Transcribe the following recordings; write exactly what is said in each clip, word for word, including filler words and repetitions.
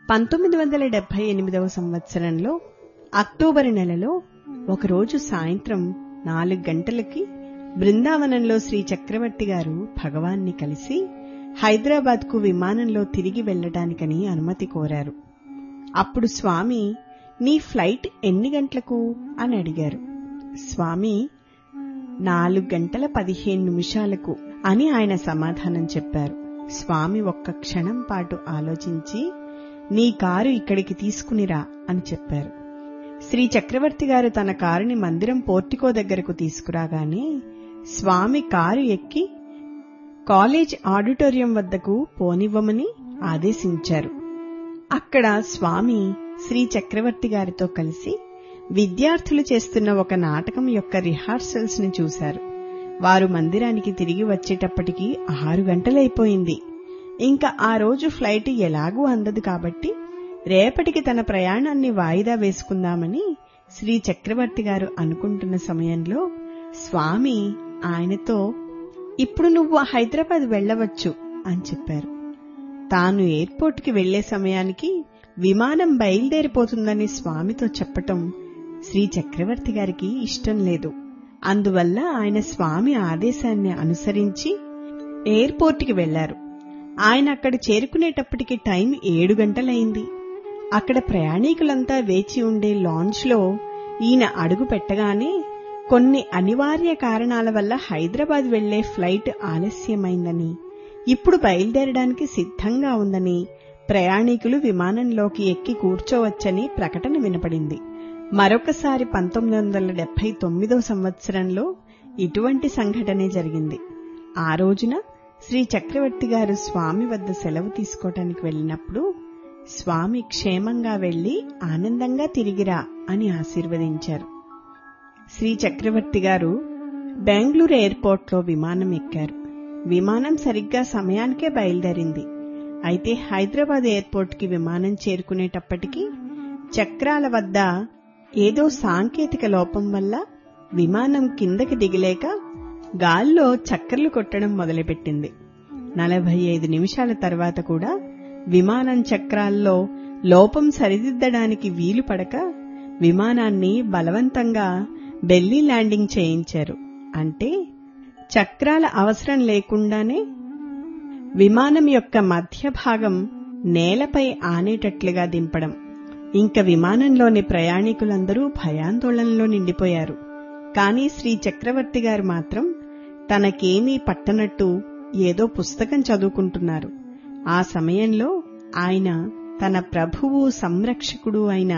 పంతొమ్మిది వందల డెబ్బై ఎనిమిదవ సంవత్సరంలో అక్టోబరు నెలలో ఒకరోజు సాయంత్రం నాలుగు గంటలకి బృందావనంలో శ్రీ చక్రవర్తి గారు భగవాన్ని కలిసి హైదరాబాద్ కు విమానంలో తిరిగి వెళ్లడానికని అనుమతి కోరారు. అప్పుడు స్వామి, నీ ఫ్లైట్ ఎన్ని గంటలకు అని అడిగారు. స్వామి, నాలుగు గంటల పదిహేను నిమిషాలకు అని ఆయన సమాధానం చెప్పారు. స్వామి ఒక్క క్షణం పాటు ఆలోచించి, నీ కారు ఇక్కడికి తీసుకునిరా అని చెప్పారు. శ్రీ చక్రవర్తి గారు తన కారుని మందిరం పోర్టికో దగ్గరకు తీసుకురాగానే స్వామి కారు ఎక్కి కాలేజ్ ఆడిటోరియం వద్దకు పోనివ్వమని ఆదేశించారు. అక్కడ స్వామి శ్రీ చక్రవర్తి గారితో కలిసి విద్యార్థులు చేస్తున్న ఒక నాటకం యొక్క రిహార్సల్స్ ని చూశారు. వారు మందిరానికి తిరిగి వచ్చేటప్పటికి ఆరు గంటలైపోయింది. ఇంకా ఆ రోజు ఫ్లైట్ ఎలాగూ అందదు కాబట్టి రేపటికి తన ప్రయాణాన్ని వాయిదా వేసుకుందామని శ్రీ చక్రవర్తి గారు అనుకుంటున్న సమయంలో స్వామి ఆయనతో, ఇప్పుడు నువ్వు హైదరాబాద్ వెళ్లవచ్చు అని చెప్పారు. తాను ఎయిర్పోర్ట్ కి వెళ్లే సమయానికి విమానం బయలుదేరిపోతుందని స్వామితో చెప్పటం శ్రీ చక్రవర్తి గారికి ఇష్టం లేదు. అందువల్ల ఆయన స్వామి ఆదేశాన్ని అనుసరించి ఎయిర్పోర్ట్ కి వెళ్లారు. ఆయన అక్కడ చేరుకునేటప్పటికి టైం ఏడు గంటలైంది. అక్కడ ప్రయాణికులంతా వేచి ఉండే లాంజ్ లో ఈయన అడుగు పెట్టగానే కొన్ని అనివార్య కారణాల వల్ల హైదరాబాద్ వెళ్లే ఫ్లైట్ ఆలస్యమైందని, ఇప్పుడు బయలుదేరడానికి సిద్ధంగా ఉందని, ప్రయాణికులు విమానంలోకి ఎక్కి కూర్చోవచ్చని ప్రకటన వినపడింది. మరొకసారి పంతొమ్మిది వందల డెబ్బై తొమ్మిదో సంవత్సరంలో ఇటువంటి సంఘటనే జరిగింది. ఆ రోజున శ్రీ చక్రవర్తి గారు స్వామి వద్ద సెలవు తీసుకోవటానికి వెళ్లినప్పుడు స్వామి క్షేమంగా వెళ్లి ఆనందంగా తిరిగిరా అని ఆశీర్వదించారు. శ్రీ చక్రవర్తి గారు బెంగళూరు ఎయిర్పోర్ట్లో విమానం ఎక్కారు. విమానం సరిగ్గా సమయానికే బయలుదేరింది. అయితే హైదరాబాద్ ఎయిర్పోర్ట్ కి విమానం చేరుకునేటప్పటికీ చక్రాల వద్ద ఏదో సాంకేతిక లోపం వల్ల విమానం కిందకి దిగలేక గాల్లో చక్కర్లు కొట్టడం మొదలుపెట్టింది. నలభై ఐదు నిమిషాల తర్వాత కూడా విమానం చక్రాల్లో లోపం సరిదిద్దడానికి వీలు పడక విమానాన్ని బలవంతంగా బెల్లీ ల్యాండింగ్ చేయించారు. అంటే చక్రాల అవసరం లేకుండానే విమానం యొక్క మధ్య భాగం నేలపై ఆనేటట్లుగా దింపడం. ఇంక విమానంలోని ప్రయాణికులందరూ భయాందోళనలో నిండిపోయారు. కానీ శ్రీ చక్రవర్తి గారు మాత్రం తనకేమీ పట్టనట్టు ఏదో పుస్తకం చదువుకుంటున్నారు. ఆ సమయంలో ఆయన తన ప్రభువు సంరక్షకుడు అయిన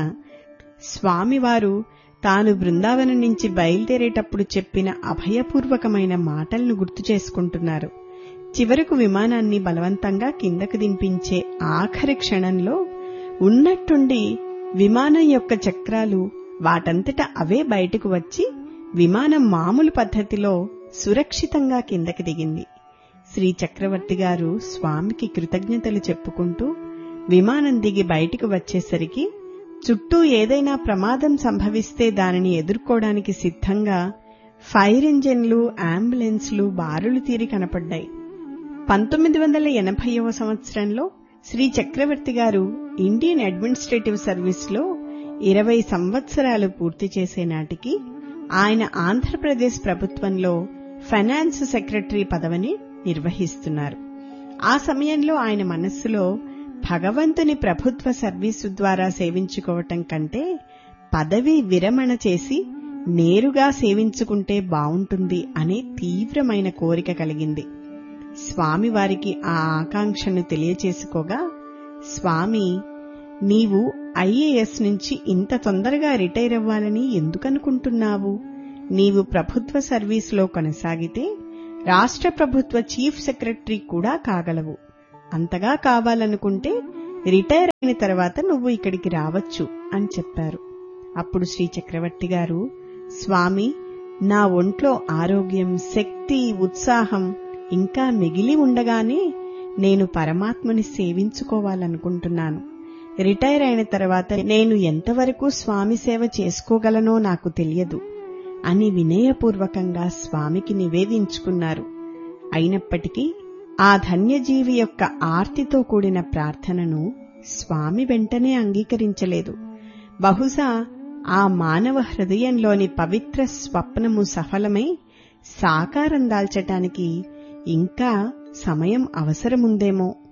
స్వామివారు తాను బృందావనం నుంచి బయలుదేరేటప్పుడు చెప్పిన అభయపూర్వకమైన మాటలను గుర్తు చేసుకుంటున్నారు. చివరకు విమానాన్ని బలవంతంగా కిందకు దింపించే ఆఖరి క్షణంలో ఉన్నట్టుండి విమానం యొక్క చక్రాలు వాటంతట అవే బయటకు వచ్చి విమానం మామూలు పద్ధతిలో సురక్షితంగా కిందకి దిగింది. శ్రీ చక్రవర్తి గారు స్వామికి కృతజ్ఞతలు చెప్పుకుంటూ విమానం దిగి బయటకు వచ్చేసరికి చుట్టూ ఏదైనా ప్రమాదం సంభవిస్తే దానిని ఎదుర్కోవడానికి సిద్ధంగా ఫైర్ ఇంజిన్లు, అంబులెన్స్లు బారులు తీరి కనపడ్డాయి. పంతొమ్మిది వందల ఎనభైవ సంవత్సరంలో శ్రీ చక్రవర్తి గారు ఇండియన్ అడ్మినిస్ట్రేటివ్ సర్వీస్లో ఇరవై సంవత్సరాలు పూర్తి చేసే నాటికి ఆయన ఆంధ్రప్రదేశ్ ప్రభుత్వంలో ఫైనాన్స్ సెక్రటరీ పదవిని నిర్వహిస్తున్నారు. ఆ సమయంలో ఆయన మనస్సులో భగవంతుని ప్రభుత్వ సర్వీసు ద్వారా సేవించుకోవటం కంటే పదవి విరమణ చేసి నేరుగా సేవించుకుంటే బావుంటుంది అనే తీవ్రమైన కోరిక కలిగింది. స్వామివారికి ఆ ఆకాంక్షను తెలియచేసుకోగా స్వామి, నీవు ఐఏఎస్ నుంచి ఇంత తొందరగా రిటైర్ అవ్వాలని ఎందుకనుకుంటున్నావు? నీవు ప్రభుత్వ సర్వీసులో కొనసాగితే రాష్ట్ర ప్రభుత్వ చీఫ్ సెక్రటరీ కూడా కాగలవు. అంతగా కావాలనుకుంటే రిటైర్ అయిన తర్వాత నువ్వు ఇక్కడికి రావచ్చు అని చెప్పారు. అప్పుడు శ్రీ చక్రవర్తి గారు, స్వామి, నా ఒంట్లో ఆరోగ్యం, శక్తి, ఉత్సాహం ఇంకా మిగిలి ఉండగానే నేను పరమాత్మని సేవించుకోవాలనుకుంటున్నాను. రిటైర్ అయిన తర్వాత నేను ఎంతవరకు స్వామి సేవ చేసుకోగలనో నాకు తెలియదు అని వినయపూర్వకంగా స్వామికి నివేదించుకున్నారు. అయినప్పటికీ ఆ ధన్యజీవి యొక్క ఆర్తితో కూడిన ప్రార్థనను స్వామి వెంటనే అంగీకరించలేదు. బహుశా ఆ మానవ హృదయంలోని పవిత్ర స్వప్నము సఫలమై సాకారం దాల్చటానికి ఇంకా సమయం అవసరముందేమో.